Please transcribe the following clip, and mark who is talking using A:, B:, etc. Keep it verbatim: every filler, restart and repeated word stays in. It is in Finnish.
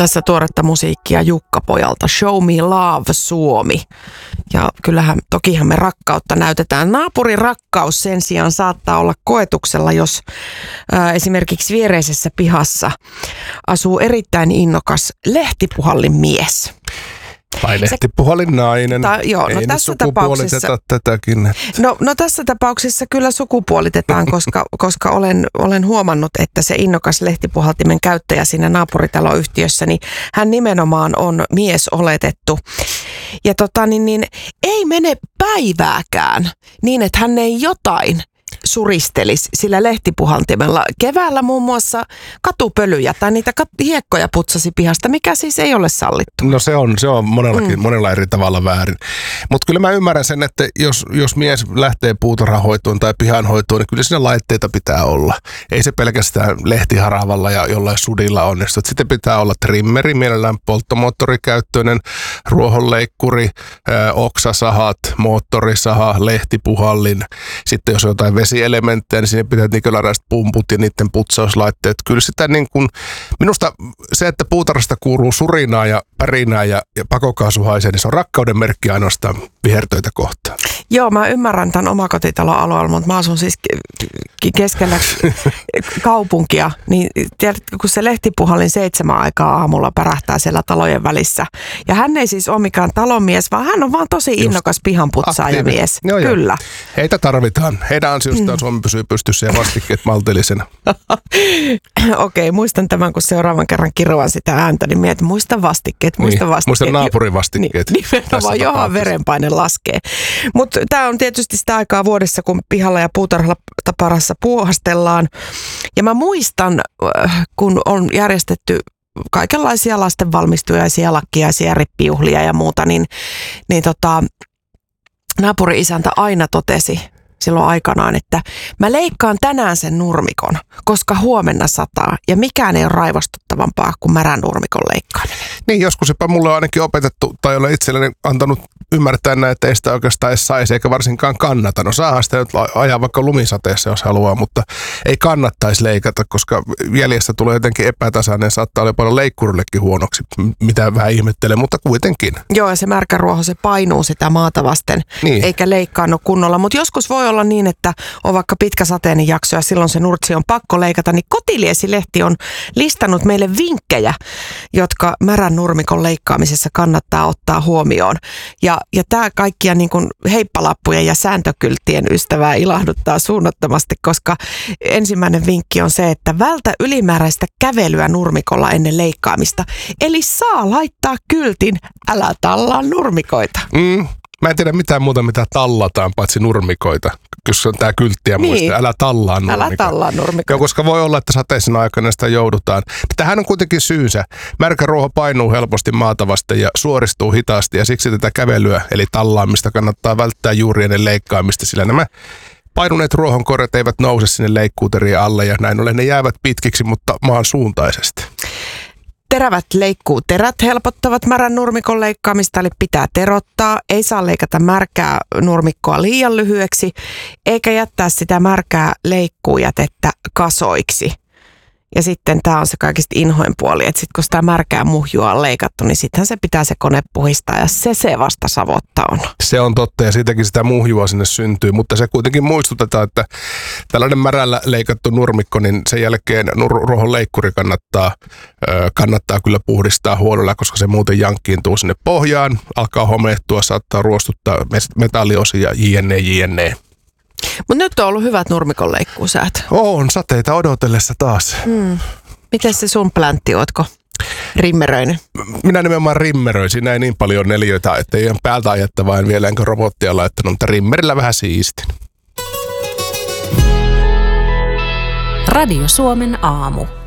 A: Tässä tuoretta musiikkia Jukka-pojalta. Show me love Suomi. Ja kyllähän, tokihan me rakkautta näytetään. Naapurin rakkaus sen sijaan saattaa olla koetuksella, jos ää, esimerkiksi viereisessä pihassa asuu erittäin innokas lehtipuhallin mies.
B: Tai lehtipuhallin nainen.
A: Ta, joo,
B: Ei
A: no
B: nyt
A: tässä tapauksessa,
B: tätäkin.
A: no, no tässä tapauksessa kyllä sukupuolitetaan, koska, koska olen, olen huomannut, että se innokas lehtipuhaltimen käyttäjä siinä naapuritaloyhtiössä, niin hän nimenomaan on mies oletettu. Ja tota niin, niin ei mene päivääkään niin, että hän ei jotain suristelisi sillä lehtipuhaltimella. Keväällä muun muassa katupölyjä tai niitä kat- hiekkoja putsasi pihasta, mikä siis ei ole sallittu.
B: No se on, se on monellakin, mm. monella eri tavalla väärin. Mutta kyllä mä ymmärrän sen, että jos, jos mies lähtee puutarhahoitoon tai pihanhoitoon, niin kyllä siinä laitteita pitää olla. Ei se pelkästään lehtiharavalla ja jollain sudilla onnistu. Sitten pitää olla trimmeri, mielellään polttomoottorikäyttöinen, ruohonleikkuri, ö, oksasahat, moottorisaha, lehtipuhallin. Sitten jos on jotain vesielementtejä, niin sinne pitää niköläräiset pumput ja niiden putsauslaitteet. Kyllä sitä niin kuin, minusta se, että puutarhasta kuuluu surinaa ja pärinää ja, ja pakokaasu haisee, niin se on rakkauden merkki ainoastaan vihertöitä kohtaan.
A: Joo, mä ymmärrän tämän omakotitalon alueella, mutta mä asun siis keskellä kaupunkia, niin tiedätkö, kun se lehtipuhallin seitsemän aikaa aamulla pärähtää siellä talojen välissä. Ja hän ei siis ole mikään talonmies, vaan hän on vaan tosi innokas pihanputsaajamies.
B: Joo, joo.
A: Kyllä.
B: Heitä tarvitaan. Heidän ansiostaan mm. Suomi pysyy pystyssä ja vastikkeet maltillisena.
A: Okei, okay, muistan tämän, kun seuraavan kerran kiroan sitä ääntä, niin mietin, muista vastikkeet, muista
B: niin,
A: vastikkeet.
B: Muista naapurin vastikkeet.
A: Niin, nimenomaan, johon verenpaine laskee. Mutta tämä on tietysti sitä aikaa vuodessa, kun pihalla ja puutarhaparassa puuhastellaan. Ja mä muistan, kun on järjestetty kaikenlaisia lastenvalmistujaisia, lakkiaisia, rippijuhlia ja muuta, niin, niin tota, naapuri-isäntä aina totesi silloin aikanaan, että mä leikkaan tänään sen nurmikon, koska huomenna sataa ja mikään ei ole raivostuttavampaa kuin märän nurmikon leikkaaminen.
B: Niin, joskus jopa mulle on ainakin opetettu tai olen itselleni antanut ymmärtää näin, että ei sitä oikeastaan edes saisi eikä varsinkaan kannata. No saahan sitä nyt ajaa vaikka lumisateessa, jos haluaa, mutta ei kannattaisi leikata, koska jäljestä tulee jotenkin epätasainen, saattaa olla paljon leikkurillekin huonoksi, mitä vähän ihmettelen, mutta kuitenkin.
A: Joo, ja se märkä ruoho, se painuu sitä maata vasten, niin. Eikä leikkaannu kunnolla, mutta joskus voi olla niin, että on vaikka pitkä sateinen jakso ja silloin se nurtsi on pakko leikata, niin Kotiliesilehti on listannut meille vinkkejä, jotka märän nurmikon leikkaamisessa kannattaa ottaa huomioon. Ja, ja tämä kaikkia niin kuin heippalappujen ja sääntökylttien ystävää ilahduttaa suunnattomasti, koska ensimmäinen vinkki on se, että vältä ylimääräistä kävelyä nurmikolla ennen leikkaamista. Eli saa laittaa kyltin, älä tallaa nurmikoita.
B: Mm. Mä en tiedä mitään muuta, mitä tallataan, paitsi nurmikoita. Jos on tää kylttiä niin. Muista, älä tallaa nurmikoita.
A: Älä tallaa nurmikoita.
B: Joo, koska voi olla, että sateisena aikana sitä joudutaan. Tähän on kuitenkin syynsä. Märkä ruoho painuu helposti maata vasten ja suoristuu hitaasti ja siksi tätä kävelyä eli tallaamista kannattaa välttää juuri ennen leikkaamista, sillä nämä painuneet ruohonkorret eivät nouse sinne leikkuuterien alle ja näin ollen ne jäävät pitkiksi, mutta maan suuntaisesti.
A: Terävät leikkuuterät helpottavat märän nurmikon leikkaamista, eli pitää terottaa. Ei saa leikata märkää nurmikkoa liian lyhyeksi, eikä jättää sitä märkää leikkuujätettä kasoiksi. Ja sitten tämä on se kaikista inhoin puoli, että sitten kun sitä märkää muhjua on leikattu, niin sittenhän se pitää se kone puhistaa ja se se vasta savotta on.
B: Se on totta ja siitäkin sitä muhjua sinne syntyy, mutta se kuitenkin muistutetaan, että tällainen märällä leikattu nurmikko, niin sen jälkeen nur- ruohon leikkuri kannattaa, ö, kannattaa kyllä puhdistaa huolella, koska se muuten jankkiintuu sinne pohjaan, alkaa homehtua, saattaa ruostuttaa metalliosia, jne, jne.
A: Mutta nyt on ollut hyvät nurmikon leikkuusäät.
B: On, sateita odotellessa taas.
A: Mm. Miten se sun pläntti, ootko rimmeröinyt?
B: Minä nimenomaan rimmeröin. Siinä ei niin paljon neliöitä, että ei ole päältä ajettavaa, en vielä enkä robottia laittanut, mutta rimmerillä vähän siistin.
C: Radio Suomen aamu.